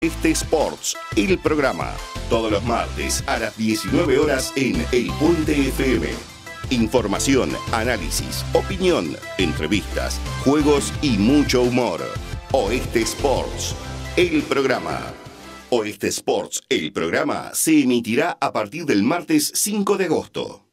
Este Sports, el programa, todos los martes a las 19 horas en El Puente FM. Información, análisis, opinión, entrevistas, juegos y mucho humor. Oeste Sports, el programa. Oeste Sports, el programa, se emitirá a partir del martes 5 de agosto.